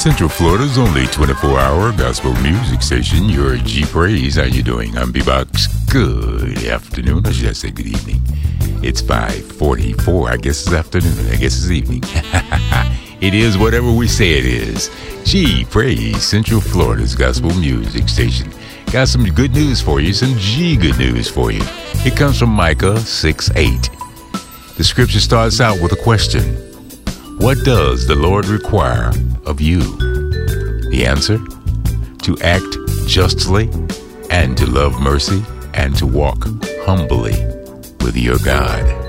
Central Florida's only 24-hour gospel music station, your G Praise. How you doing? I'm B-Box. Good afternoon, or should I say good evening? It's 5:44. I guess it's afternoon. I guess it's evening. It is whatever we say it is. G Praise, Central Florida's gospel music station. Got some good news for you, some G good news for you. It comes from Micah 6:8. The scripture starts out with a question. What does the Lord require of you? The answer? To act justly and to love mercy and to walk humbly with your God.